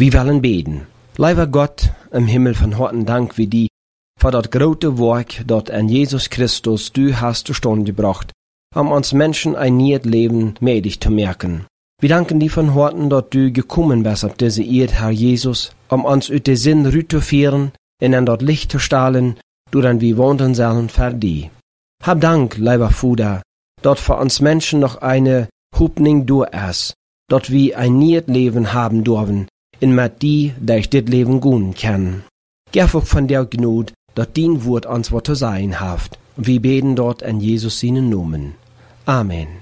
Wir wollen beten. Lieber Gott im Himmel, von harten Dank wie die für das große Werk, das an Jesus Christus du hast zustande gebracht, uns Menschen ein neues Leben mächtig zu merken. Wir danken dir von harten, dass du gekommen bist auf diese Erde, Herr Jesus, uns aus der Sinn rüberzuführen, und an dort Licht zu strahlen, dann wir wandeln sollen für dich. Hab Dank, lieber Vater, dass für uns Menschen noch eine Hoffnung da ist, dass wir ein neues Leben haben dürfen, in mit die, durch das Leben gehen können. Gib auch von der Gnade, dass dein Wort uns was zu sein haft. Wir beten dort an Jesus seinen Namen. Amen.